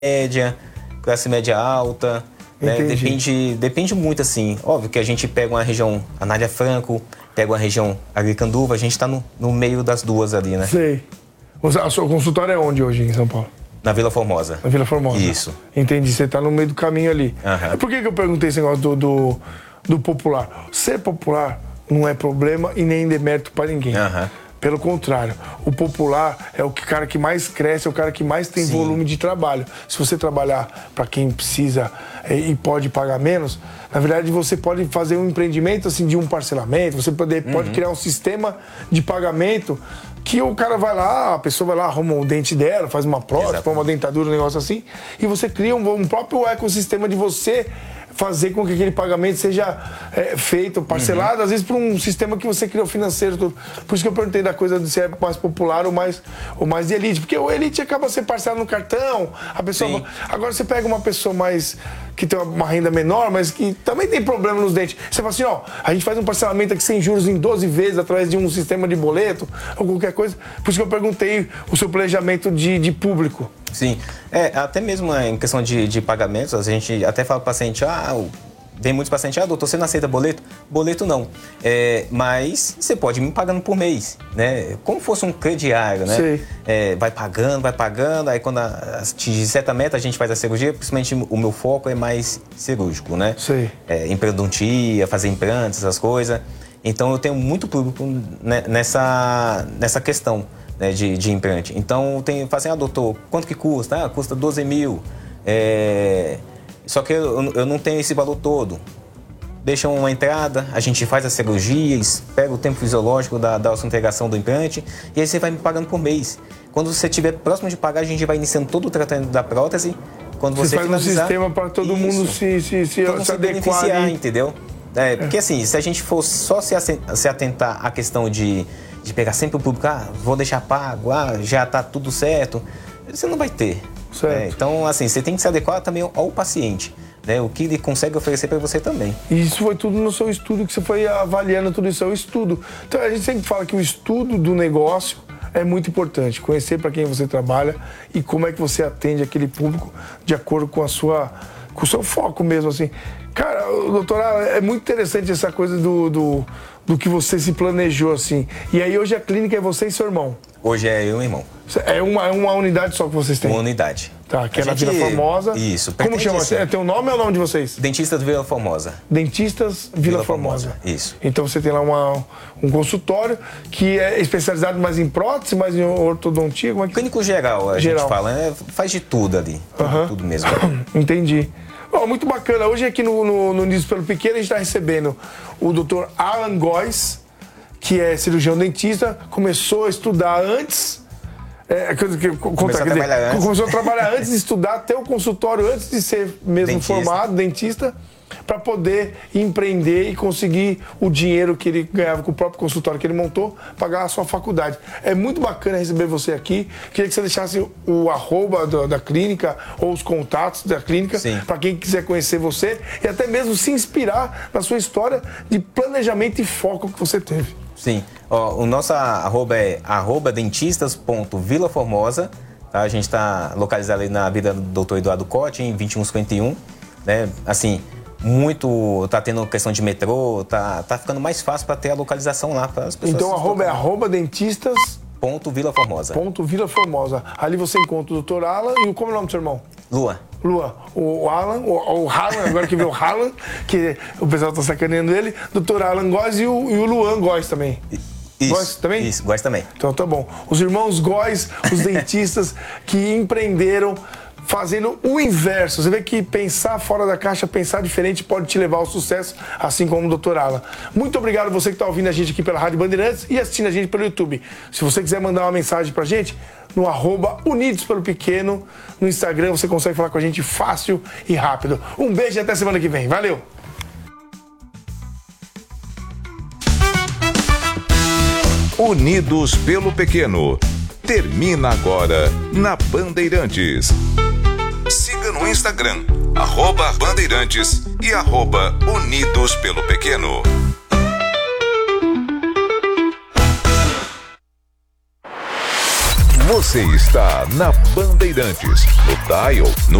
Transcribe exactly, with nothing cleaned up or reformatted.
média, classe média alta, né? Depende, depende muito, assim. Óbvio que a gente pega uma região Anália Franco, pega uma região Aricanduva, a gente está no, no meio das duas ali, né? Sei. A sua consultória é onde hoje em São Paulo? Na Vila Formosa. Na Vila Formosa. Isso. Entendi, você está no meio do caminho ali. Uhum. Por que, que eu perguntei esse negócio do, do, do popular? Ser popular não é problema e nem demérito para ninguém. Uhum. Pelo contrário, o popular é o que, cara que mais cresce, é o cara que mais tem Sim. volume de trabalho. Se você trabalhar para quem precisa e pode pagar menos, na verdade você pode fazer um empreendimento assim, de um parcelamento, você pode, uhum. pode criar um sistema de pagamento que o cara vai lá, a pessoa vai lá, arruma o dente dela, faz uma prótese, põe uma dentadura, um negócio assim, e você cria um, um próprio ecossistema de você fazer com que aquele pagamento seja é, feito, parcelado, uhum. às vezes por um sistema que você criou financeiro. Tudo. Por isso que eu perguntei da coisa de se é mais popular ou mais, ou mais de elite, porque o elite acaba sendo parcelado no cartão, a pessoa... Sim. Agora você pega uma pessoa mais que tem uma renda menor, mas que também tem problema nos dentes. Você fala assim, ó, a gente faz um parcelamento aqui sem juros em doze vezes através de um sistema de boleto ou qualquer coisa. Por isso que eu perguntei o seu planejamento de, de público. Sim, é, até mesmo em questão de, de pagamentos, a gente até fala para o paciente, ah, vem muitos pacientes, ah, doutor, você não aceita boleto? Boleto não, é, mas você pode me pagando por mês, né? Como fosse um crediário, né? Sim. É, vai pagando, vai pagando, aí quando atingir certa meta a gente faz a cirurgia, principalmente o meu foco é mais cirúrgico, né? Sim. É, implanodontia, fazer implantes, essas coisas, então eu tenho muito público nessa, nessa questão. Né, de, de implante. Então, tem, fala assim, ah, doutor, quanto que custa? Ah, custa doze mil. É... Só que eu, eu não tenho esse valor todo. Deixa uma entrada, a gente faz a cirurgia, pega o tempo fisiológico da, da integração do implante e aí você vai me pagando por mês. Quando você estiver próximo de pagar, a gente vai iniciando todo o tratamento da prótese. Quando você, você faz finalizar, um sistema para todo isso, mundo se, se, se, todo se, se beneficiar, entendeu? É, porque assim, se a gente for só se, se atentar à questão de de pegar sempre o público, ah, vou deixar pago, ah, já tá tudo certo, você não vai ter. Né? Então, assim, você tem que se adequar também ao paciente, né? O que ele consegue oferecer para você também. E isso foi tudo no seu estudo, que você foi avaliando tudo isso, é o estudo. Então, a gente sempre fala que o estudo do negócio é muito importante, conhecer para quem você trabalha e como é que você atende aquele público de acordo com a sua, com o seu foco mesmo, assim. Cara, doutora, é muito interessante essa coisa do, do, do que você se planejou, assim. E aí hoje a clínica é você e seu irmão? Hoje é eu e meu irmão. É uma, é uma unidade só que vocês têm? Uma unidade. Tá, que a é na gente... Vila Formosa. Isso. Como chama? É teu nome ou é o nome de vocês? Dentistas Vila Formosa. Dentistas Vila, Vila Formosa. Formosa. Isso. Então você tem lá uma, um consultório que é especializado mais em prótese, mais em ortodontia? Como é que... Clínico geral, a geral. gente fala. É, faz de tudo ali. Uhum. Tudo mesmo. Entendi. Oh, muito bacana. Hoje aqui no, no, no Unidos pelo Pequeno a gente está recebendo o doutor Alan Góes, que é cirurgião dentista, começou a estudar antes... É, que, que, começou, conta, a dizer, trabalhar antes. começou a trabalhar antes de estudar, ter o consultório antes de ser mesmo dentista. formado, dentista, para poder empreender e conseguir o dinheiro que ele ganhava com o próprio consultório que ele montou, pagar a sua faculdade. É muito bacana receber você aqui. Queria que você deixasse o arroba da, da clínica ou os contatos da clínica para quem quiser conhecer você e até mesmo se inspirar na sua história de planejamento e foco que você teve. Sim, ó, o nosso arroba é arroba dentistas ponto vila formosa, tá? A gente está localizado ali na Vida do doutor Eduardo Cote, em vinte e um cinquenta e um, né? Assim, muito, tá tendo questão de metrô, tá, tá ficando mais fácil para ter a localização lá para as pessoas. Então, arroba é arroba dentistas... Ponto Vila Formosa. Ponto Vila Formosa. Ali você encontra o doutor Alan e o, como é o nome do seu irmão? Lua. Lua, o Alan, o, o Alan, agora que veio o Alan, que o pessoal tá sacaneando ele, doutor Alan Góes e o, e o Luan Góes também. Isso, Góes também? Isso, Góes também. Então tá bom. Os irmãos Góes, os dentistas que empreenderam fazendo o inverso. Você vê que pensar fora da caixa, pensar diferente pode te levar ao sucesso, assim como o doutor Alan. Muito obrigado a você que está ouvindo a gente aqui pela Rádio Bandeirantes e assistindo a gente pelo YouTube. Se você quiser mandar uma mensagem pra gente, no arroba Unidos pelo Pequeno, no Instagram, você consegue falar com a gente fácil e rápido. Um beijo e até semana que vem. Valeu! Unidos pelo Pequeno. Termina agora na Bandeirantes. Siga no Instagram, arroba Bandeirantes e arroba Unidos pelo Pequeno. Você está na Bandeirantes, no dial, no